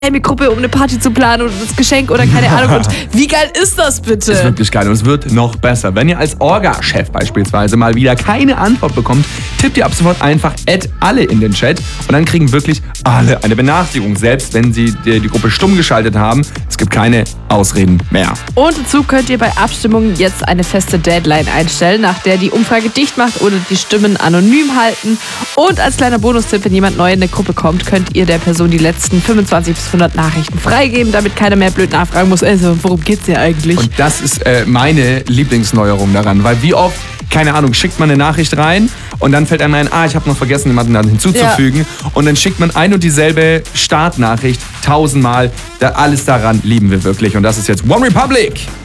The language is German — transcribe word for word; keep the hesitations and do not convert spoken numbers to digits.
Gruppe, um eine Party zu planen oder das Geschenk oder keine Ahnung. Und wie geil ist das bitte? Das ist wirklich geil und es wird noch besser. Wenn ihr als Orga-Chef beispielsweise mal wieder keine Antwort bekommt, tippt ihr ab sofort einfach Add alle in den Chat und dann kriegen wirklich alle eine Benachrichtigung, selbst wenn sie die, die Gruppe stumm geschaltet haben. Es gibt keine Ausreden mehr. Und dazu könnt ihr bei Abstimmungen jetzt eine feste Deadline einstellen, nach der die Umfrage dicht macht oder die Stimmen anonym halten. Und als kleiner Bonustipp, wenn jemand neu in eine Gruppe kommt, könnt ihr der Person die letzten fünfundzwanzig bis hundert Nachrichten freigeben, damit keiner mehr blöd nachfragen muss, also worum geht's hier eigentlich? Und das ist äh, meine Lieblingsneuerung daran, weil wie oft, keine Ahnung, schickt man eine Nachricht rein und dann fällt einem ein, ah, ich habe noch vergessen, jemanden dann hinzuzufügen ja. Und dann schickt man ein und dieselbe Startnachricht tausendmal. Da, alles daran lieben wir wirklich und das ist jetzt OneRepublic.